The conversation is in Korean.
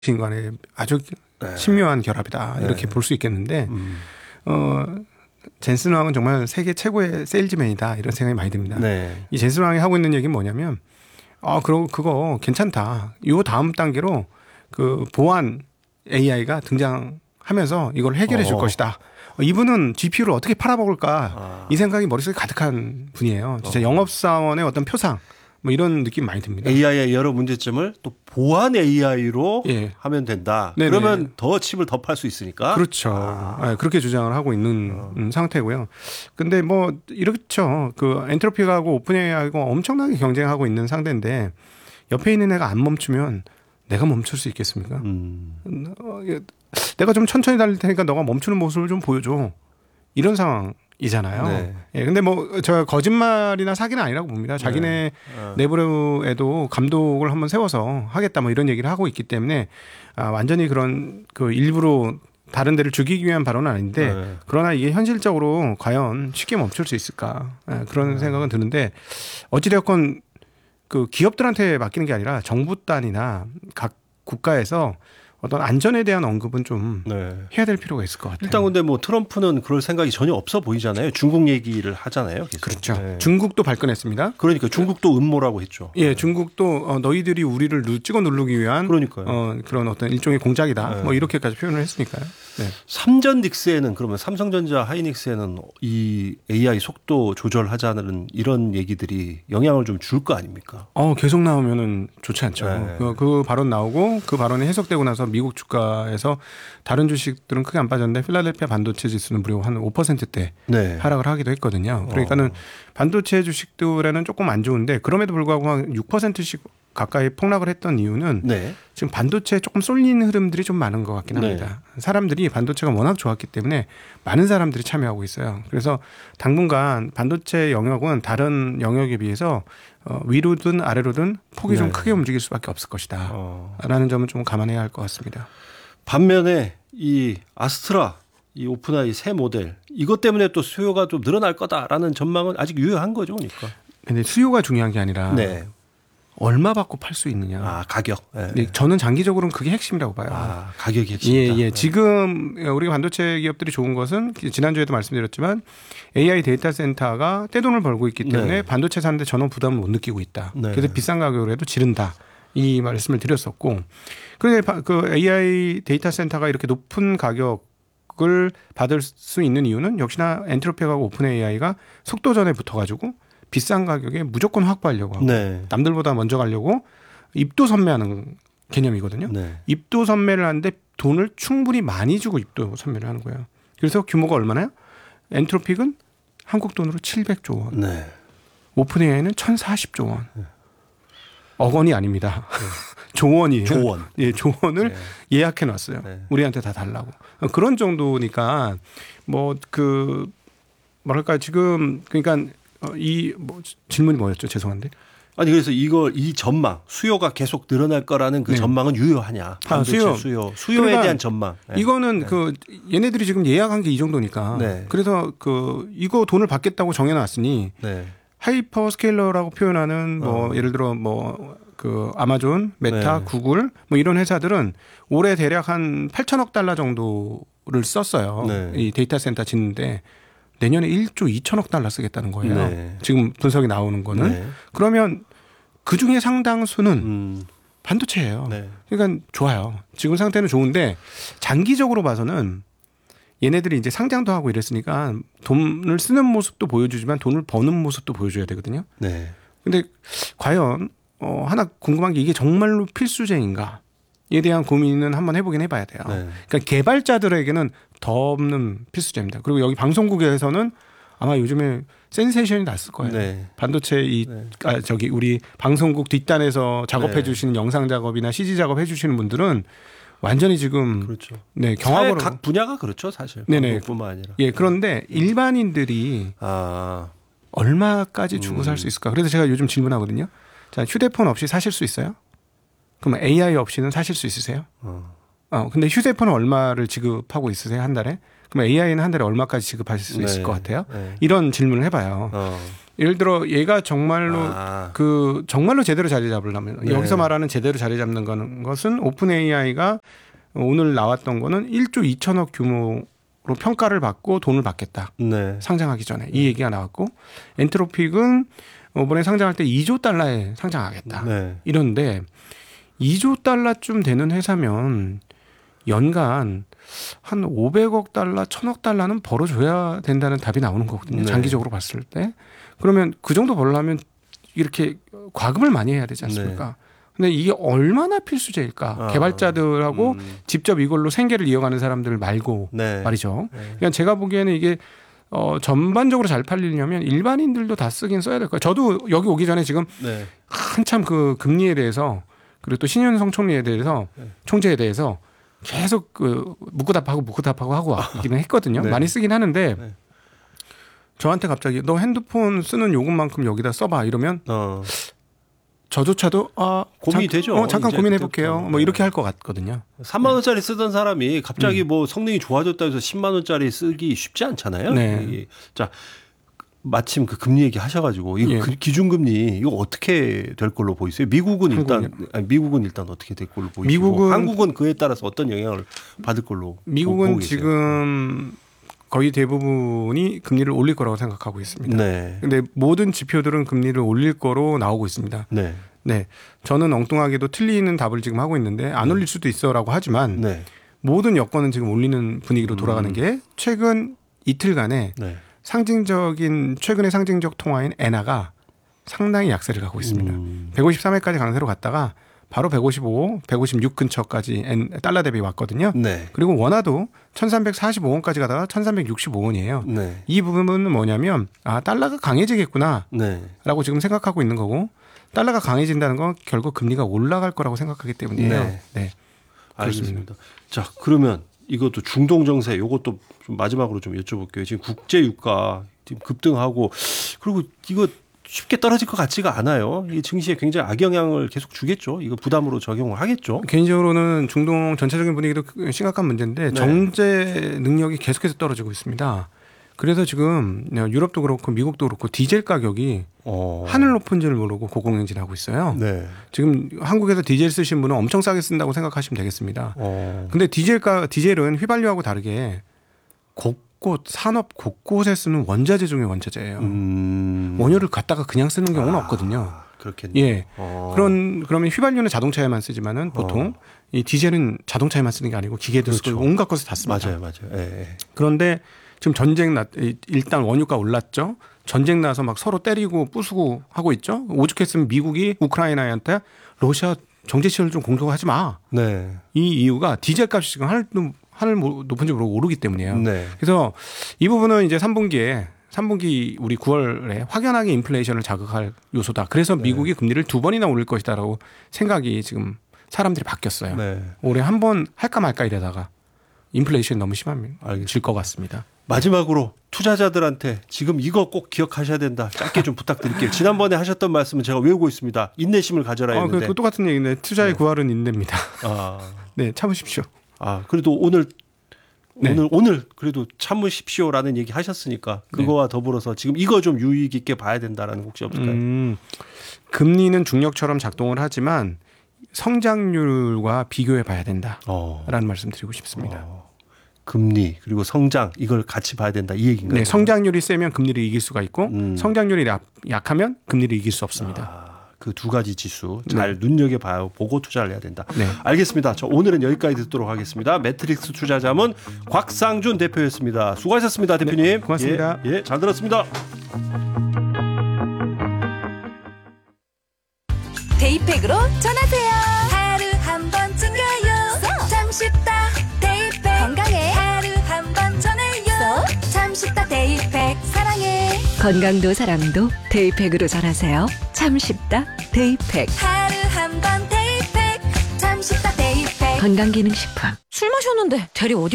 간의 아주 신묘한 결합이다. 이렇게 볼 수 있겠는데 젠슨 왕은 정말 세계 최고의 세일즈맨이다. 이런 생각이 많이 듭니다. 네. 이 젠슨 왕이 하고 있는 얘기는 뭐냐면 그거 괜찮다. 요 다음 단계로 그 보안 AI가 등장하면서 이걸 해결해 줄 것이다. 이분은 GPU를 어떻게 팔아먹을까 이 생각이 머릿속에 가득한 분이에요. 진짜 영업사원의 어떤 표상 뭐 이런 느낌 많이 듭니다. AI의 여러 문제점을 또 보안 AI로 예. 하면 된다. 네네. 그러면 더 칩을 더 팔 수 있으니까. 그렇죠. 네, 그렇게 주장을 하고 있는 상태고요. 근데 뭐 이렇죠. 그 엔트로피하고 오픈 AI하고 엄청나게 경쟁하고 있는 상대인데 옆에 있는 애가 안 멈추면 내가 멈출 수 있겠습니까? 내가 좀 천천히 달릴 테니까 너가 멈추는 모습을 좀 보여줘. 이런 상황이잖아요. 네. 예, 근데 뭐 저 거짓말이나 사기는 아니라고 봅니다. 자기네 내부에도 감독을 한번 세워서 하겠다 뭐 이런 얘기를 하고 있기 때문에 완전히 그런 그 일부러 다른 데를 죽이기 위한 발언은 아닌데 그러나 이게 현실적으로 과연 쉽게 멈출 수 있을까 그런 생각은 드는데 어찌되었건 그 기업들한테 맡기는 게 아니라 정부 단위나 각 국가에서 어떤 안전에 대한 언급은 좀 해야 될 필요가 있을 것 같아요. 일단 근데 뭐 트럼프는 그럴 생각이 전혀 없어 보이잖아요. 중국 얘기를 하잖아요. 계속. 그렇죠. 네. 중국도 발끈했습니다. 그러니까 중국도 음모라고 했죠. 예, 중국도 너희들이 우리를 찍어 누르기 위한 그런 어떤 일종의 공작이다. 뭐 이렇게까지 표현을 했으니까요. 네. 삼전닉스에는 그러면 삼성전자 하이닉스에는 이 AI 속도 조절하자는 이런 얘기들이 영향을 좀 줄 거 아닙니까? 계속 나오면은 좋지 않죠. 네. 그 발언 나오고 그 발언이 해석되고 나서 미국 주가에서 다른 주식들은 크게 안 빠졌는데 필라델피아 반도체 지수는 무려 한 5%대 하락을 하기도 했거든요. 그러니까는 반도체 주식들에는 조금 안 좋은데 그럼에도 불구하고 한 6%씩 가까이 폭락을 했던 이유는 지금 반도체에 조금 쏠리는 흐름들이 좀 많은 것 같긴 합니다. 사람들이 반도체가 워낙 좋았기 때문에 많은 사람들이 참여하고 있어요. 그래서 당분간 반도체 영역은 다른 영역에 비해서 위로든 아래로든 폭이 좀 크게 움직일 수밖에 없을 것이다. 라는 점은 좀 감안해야 할 것 같습니다. 반면에 이 아스트라 이 오픈AI 새 모델 이것 때문에 또 수요가 좀 늘어날 거다라는 전망은 아직 유효한 거죠, 그러니까. 근데 수요가 중요한 게 아니라 얼마 받고 팔 수 있느냐. 가격. 저는 장기적으로는 그게 핵심이라고 봐요. 가격이 핵심이다. 예. 지금 우리가 반도체 기업들이 좋은 것은 지난주에도 말씀드렸지만 AI 데이터 센터가 떼돈을 벌고 있기 때문에 반도체 사는데 전원 부담을 못 느끼고 있다. 그래서 비싼 가격으로 해도 지른다. 이 말씀을 드렸었고. 그런데 그 AI 데이터 센터가 이렇게 높은 가격을 받을 수 있는 이유는 역시나 엔트로피하고 오픈 AI가 속도전에 붙어가지고 비싼 가격에 무조건 확보하려고 하고 남들보다 먼저 가려고 입도 선매하는 개념이거든요. 입도 선매를 하는데 돈을 충분히 많이 주고 입도 선매를 하는 거예요. 그래서 규모가 얼마나요? 엔트로픽은 한국 돈으로 700조 원. 오픈 AI는 1040조 원. 억 원이 아닙니다. 조원이에요. 조원. 예, 조원을 예약해 놨어요. 우리한테 다 달라고. 그런 정도니까 뭐랄까 지금 그러니까 질문이 뭐였죠? 죄송한데. 아니 그래서 이 전망 수요가 계속 늘어날 거라는 그 전망은 유효하냐? 수요에 그러니까 대한 전망. 이거는 얘네들이 지금 예약한 게 이 정도니까. 그래서 이거 돈을 받겠다고 정해놨으니 하이퍼 스케일러라고 표현하는 예를 들어 아마존, 메타, 구글 이런 회사들은 올해 대략 한 8천억 달러 정도를 썼어요. 이 데이터 센터 짓는데. 내년에 1조 2천억 달러 쓰겠다는 거예요. 지금 분석이 나오는 거는. 그러면 그중에 상당수는 반도체예요. 그러니까 좋아요. 지금 상태는 좋은데 장기적으로 봐서는 얘네들이 이제 상장도 하고 이랬으니까 돈을 쓰는 모습도 보여주지만 돈을 버는 모습도 보여줘야 되거든요. 근데 과연 하나 궁금한 게 이게 정말로 필수제인가? 에 대한 고민은 한번 해보긴 해봐야 돼요. 그러니까 개발자들에게는 더 없는 필수제입니다. 그리고 여기 방송국에서는 아마 요즘에 센세이션이 났을 거예요. 반도체 우리 방송국 뒷단에서 작업해 주시는 영상 작업이나 CG 작업 해 주시는 분들은 완전히 지금 경합으로 각 분야가 그렇죠, 사실. 뿐만 아니라. 예, 그런데 일반인들이 얼마까지 주고 살 수 있을까? 그래서 제가 요즘 질문하거든요. 자, 휴대폰 없이 사실 수 있어요? 그럼 AI 없이는 사실 수 있으세요? 근데 휴대폰은 얼마를 지급하고 있으세요? 한 달에? 그럼 AI는 한 달에 얼마까지 지급하실 수 있을 것 같아요? 이런 질문을 해봐요. 예를 들어 얘가 정말로 정말로 제대로 자리 잡으려면 여기서 말하는 제대로 자리 잡는 것은 오픈 AI가 오늘 나왔던 거는 1조 2천억 규모로 평가를 받고 돈을 받겠다. 상장하기 전에 이 얘기가 나왔고 엔트로픽은 이번에 상장할 때 2조 달러에 상장하겠다. 이런데 2조 달러쯤 되는 회사면 연간 한 500억 달러, 1000억 달러는 벌어줘야 된다는 답이 나오는 거거든요. 장기적으로 봤을 때. 그러면 그 정도 벌려면 이렇게 과금을 많이 해야 되지 않습니까? 근데 이게 얼마나 필수제일까? 개발자들하고 직접 이걸로 생계를 이어가는 사람들 말고 말이죠. 그러니까 제가 보기에는 이게 전반적으로 잘 팔리려면 일반인들도 다 쓰긴 써야 될 거예요. 저도 여기 오기 전에 지금 한참 그 금리에 대해서 그리고 또 신현성 총리에 대해서 총재에 대해서 계속 묻고 답하고 하고 있기는 했거든요. 많이 쓰긴 하는데 저한테 갑자기 너 핸드폰 쓰는 요금만큼 여기다 써봐 이러면 저조차도 고민이 되죠. 잠깐 고민해 볼게요. 뭐 이렇게 할 것 같거든요. 3만 원짜리 쓰던 사람이 갑자기 뭐 성능이 좋아졌다 해서 10만 원짜리 쓰기 쉽지 않잖아요. 자, 마침 그 금리 얘기 하셔가지고 이 기준금리 이거 어떻게 될 걸로 보이세요? 미국은 일단 어떻게 될 걸로 보이시고 한국은 그에 따라서 어떤 영향을 받을 걸로 미국은 보고 계세요? 지금 거의 대부분이 금리를 올릴 거라고 생각하고 있습니다. 근데 모든 지표들은 금리를 올릴 거로 나오고 있습니다. 저는 엉뚱하게도 틀리는 답을 지금 하고 있는데 안 올릴 수도 있어라고 하지만 모든 여건은 지금 올리는 분위기로 돌아가는 게 최근 이틀간에 최근의 상징적 통화인 엔화가 상당히 약세를 가고 있습니다. 153회까지 강세로 갔다가 바로 155, 156 근처까지 달러 대비 왔거든요. 그리고 원화도 1345원까지 가다가 1365원이에요. 이 부분은 뭐냐면 달러가 강해지겠구나 라고 지금 생각하고 있는 거고 달러가 강해진다는 건 결국 금리가 올라갈 거라고 생각하기 때문이에요. 알겠습니다. 자, 그러면 이것도 중동 정세 이것도 좀 마지막으로 좀 여쭤볼게요. 지금 국제 유가 지금 급등하고 그리고 이거 쉽게 떨어질 것 같지가 않아요. 이 증시에 굉장히 악영향을 계속 주겠죠. 이거 부담으로 적용을 하겠죠. 개인적으로는 중동 전체적인 분위기도 심각한 문제인데 정제 능력이 계속해서 떨어지고 있습니다. 그래서 지금 유럽도 그렇고 미국도 그렇고 디젤 가격이 하늘 높은 줄 모르고 고공행진하고 있어요. 지금 한국에서 디젤 쓰신 분은 엄청 싸게 쓴다고 생각하시면 되겠습니다. 근데 디젤은 휘발유하고 다르게 산업 곳곳에 쓰는 원자재 중에 원자재예요. 원료를 갖다가 그냥 쓰는 경우는 없거든요. 그렇겠네요. 그러면 휘발유는 자동차에만 쓰지만은 보통 이 디젤은 자동차에만 쓰는 게 아니고 기계도 쓰고 온갖 것을 다 씁니다. 맞아요. 그런데 지금 일단 원유가 올랐죠. 전쟁 나서 막 서로 때리고 부수고 하고 있죠. 오죽했으면 미국이 우크라이나한테 러시아 정제 시설을 좀 공격하지 마. 이 이유가 디젤 값이 지금 하늘 높은 줄 모르고 오르기 때문이에요. 그래서 이 부분은 이제 3분기 우리 9월에 확연하게 인플레이션을 자극할 요소다. 그래서 미국이 금리를 2번이나 올릴 것이다라고 생각이 지금 사람들이 바뀌었어요. 올해 한 번 할까 말까 이러다가 인플레이션이 너무 심하면 질 것 같습니다. 마지막으로 투자자들한테 지금 이거 꼭 기억하셔야 된다. 짧게 좀 부탁드릴게요. 지난번에 하셨던 말씀은 제가 외우고 있습니다. 인내심을 가져라 했는데. 그 똑같은 얘기네. 투자의 구할은 인내입니다. 참으십시오. 그래도 오늘 그래도 참으십시오라는 얘기 하셨으니까 그거와 더불어서 지금 이거 좀 유의 깊게 봐야 된다라는 혹시 없을까요? 금리는 중력처럼 작동을 하지만 성장률과 비교해 봐야 된다라는 말씀 드리고 싶습니다. 금리 그리고 성장 이걸 같이 봐야 된다 이 얘기인가요? 성장률이 세면 금리를 이길 수가 있고 성장률이 약하면 금리를 이길 수 없습니다. 그 두 가지 지수 잘 눈여겨봐야 보고 투자를 해야 된다. 알겠습니다. 저 오늘은 여기까지 듣도록 하겠습니다. 매트릭스 투자자문 곽상준 대표였습니다. 수고하셨습니다, 대표님. 고맙습니다. 잘 들었습니다. 데이팩으로 전하세요. 하루 한 번 챙겨요. 참 쉽다. 데이팩 건강에 하루 한 번 전해요. 참 쉽다. 데이팩 사랑해. 건강도 사랑도 데이팩으로 전하세요. 참 쉽다. 데이팩. 하루 한 번 데이팩. 참 쉽다. 데이팩. 건강기능식품. 술 마셨는데 대리 어디